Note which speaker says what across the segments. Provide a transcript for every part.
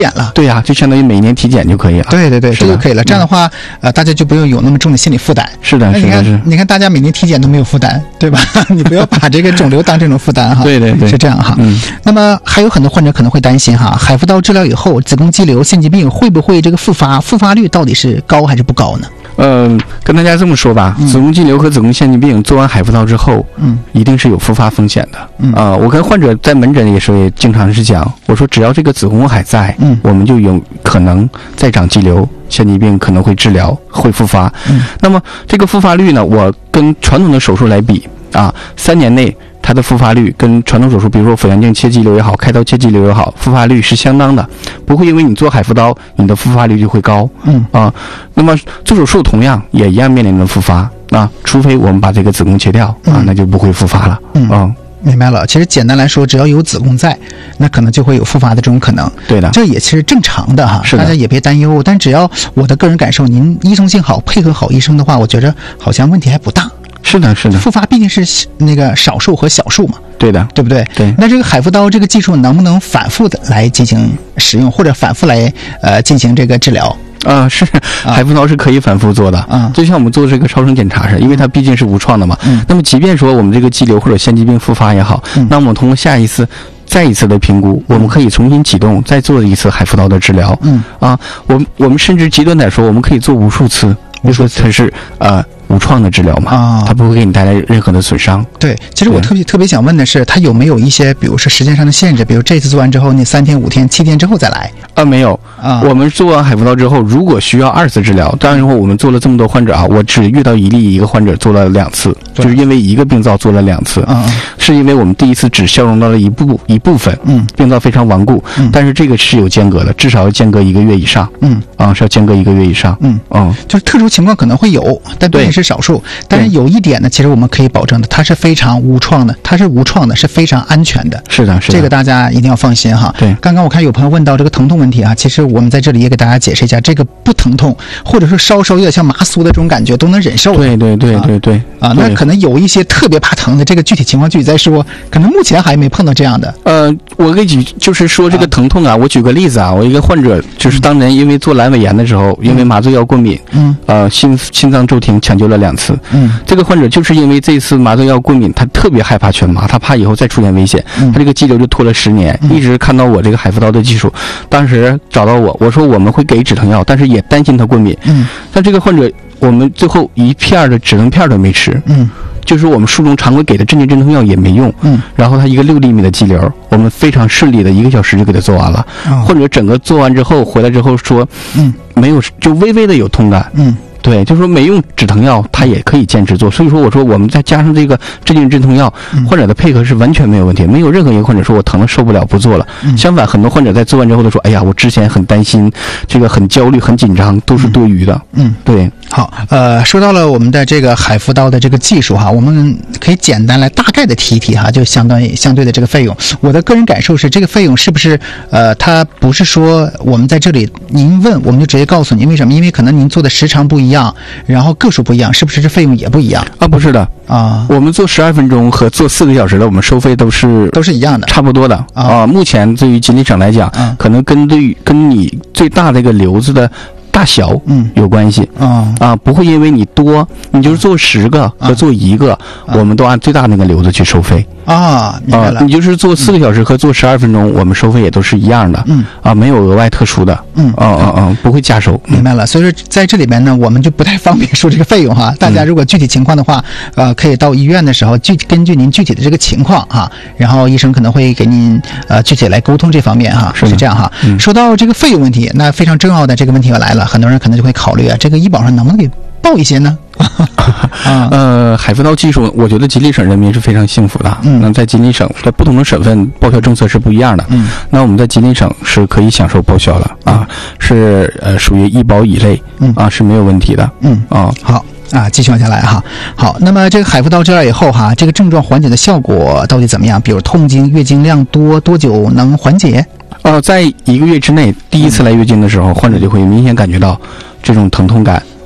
Speaker 1: 检了。
Speaker 2: 对呀，就相当于每年体检就可以了。
Speaker 1: 对，这就可以了。这样的话，大家就不用有那么重的心理负担。
Speaker 2: 是的，
Speaker 1: 你看，大家每年体检都没有负担，对吧？你不要把这个肿瘤当这种负担哈。
Speaker 2: 对，
Speaker 1: 是这样哈。那么还有很多患者可能会担心哈，海扶刀治疗以后，子宫肌瘤、腺肌病会不会这个复发率到底是高还是不高呢？
Speaker 2: 跟大家这么说吧，子宫肌瘤和子宫腺肌病做完海扶刀之后，一定是有复发风险的。我跟患者在门诊也是经常是讲，我说只要这个子宫还在，我们就有可能再长肌瘤、腺肌病，可能会治疗会复发。那么这个复发率呢，我跟传统的手术来比，3年内它的复发率跟传统手术，比如说腹腔镜切肌瘤也好，开刀切肌瘤也好，复发率是相当的，不会因为你做海扶刀，你的复发率就会高。那么做手术同样也一样面临着复发，除非我们把这个子宫切掉那就不会复发了。
Speaker 1: 明白了。其实简单来说，只要有子宫在，那可能就会有复发的这种可能。
Speaker 2: 对的，
Speaker 1: 这也其实正常的哈，大家也别担忧。但只要我的个人感受，您依从性好，配合好医生的话，我觉得好像问题还不大。
Speaker 2: 是的，
Speaker 1: 复发毕竟是那个少数和小数嘛。
Speaker 2: 对的，
Speaker 1: 对不对？
Speaker 2: 对。
Speaker 1: 那这个海扶刀这个技术能不能反复的来进行使用，或者反复来进行这个治疗？
Speaker 2: 是海扶刀是可以反复做的。就像我们做这个超声检查似的，因为它毕竟是无创的嘛。那么即便说我们这个肌瘤或者腺肌病复发也好，那么通过再一次的评估，我们可以重新启动，再做一次海扶刀的治疗。我们甚至极端点说，我们可以做无数次，就说它是无创的治疗嘛，它不会给你带来任何的损伤。
Speaker 1: 对，其实我特别想问的是，它有没有一些，比如说时间上的限制，比如这次做完之后，你3天、5天、7天之后再来？
Speaker 2: 没有。我们做完海扶刀之后，如果需要2次治疗，当然说我们做了这么多患者我只遇到一个患者做了2次，就是因为一个病灶做了2次。是因为我们第一次只消融到了一部分，病灶非常顽固，但是这个是有间隔的，至少要间隔1个月以上。是要间隔1个月以上。
Speaker 1: 就是特殊情况可能会有，但毕竟是少数。但是有一点呢，其实我们可以保证的，它是非常无创的，是非常安全的。
Speaker 2: 是的，
Speaker 1: 这个大家一定要放心哈。
Speaker 2: 对，
Speaker 1: 刚刚我看有朋友问到这个疼痛问题其实我们在这里也给大家解释一下，这个不疼痛，或者是稍稍有点像麻酥的这种感觉都能忍受的。
Speaker 2: 对。
Speaker 1: 那可能有一些特别怕疼的，这个具体情况具体再说，可能目前还没碰到这样的。
Speaker 2: 我给就是说这个疼痛我举个例子我一个患者就是当年因为做阑尾炎的时候，因为麻醉药过敏，心脏骤停抢救了2次。这个患者就是因为这次麻醉药过敏，他特别害怕全麻，他怕以后再出现危险，他这个肌瘤就拖了10年，一直看到我这个海扶刀的技术，当时找到我说我们会给止疼药，但是也担心他过敏。但这个患者我们最后1片的止疼片都没吃。就是我们术中常规给的镇静镇痛药也没用。然后他一个6厘米的肌瘤，我们非常顺利的1个小时就给他做完了。患者整个做完之后回来之后说，没有，就微微的有痛感。对，就是说没用止疼药，他也可以坚持做。所以说，我说我们再加上这个镇静镇痛药，患者的配合是完全没有问题，没有任何一个患者说我疼了受不了不做了。相反，很多患者在做完之后都说，哎呀，我之前很担心，这个很焦虑、很紧张，都是多余的。对。
Speaker 1: 好，说到了我们的这个海扶刀的这个技术我们可以简单来大概的提一提就相对的这个费用。我的个人感受是，这个费用是不是它不是说我们在这里您问我们就直接告诉你，因为什么？因为可能您做的时长不一样，然后个数不一样，是不是这费用也不一样？
Speaker 2: 不是的我们做12分钟和做4个小时的，我们收费都是
Speaker 1: 一样的，
Speaker 2: 差不多的目前对于吉林省来讲，可能跟你最大的一个瘤子的大小有关系不会因为你多，你就是做10个和做1个，我们都按最大那个瘤子去收费
Speaker 1: 明白了。
Speaker 2: 你就是做4个小时和做12分钟，我们收费也都是一样的没有额外特殊的不会加收。
Speaker 1: 明白了。所以说在这里面呢，我们就不太方便说这个费用大家如果具体情况的话可以到医院的时候根据您具体的这个情况然后医生可能会给您具体来沟通这方面是这样说到这个费用问题，那非常重要的这个问题要来了，很多人可能就会考虑这个医保上能不能给报一些呢？
Speaker 2: 海扶刀技术，我觉得吉林省人民是非常幸福的。那在吉林省，在不同的省份报销政策是不一样的。那我们在吉林省是可以享受报销了是属于医保乙类是没有问题的。
Speaker 1: 好。继续往下来好，那么这个海扶刀治疗以后这个症状缓解的效果到底怎么样？比如痛经、月经量多久能缓解？
Speaker 2: 在1个月之内，第一次来月经的时候，患者就会明显感觉到这种疼痛感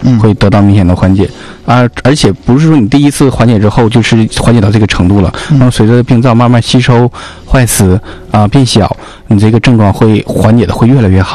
Speaker 2: 会得到明显的缓解。而且不是说你第一次缓解之后就是缓解到这个程度了，然后随着病灶慢慢吸收、坏死变小，你这个症状会缓解的会越来越好。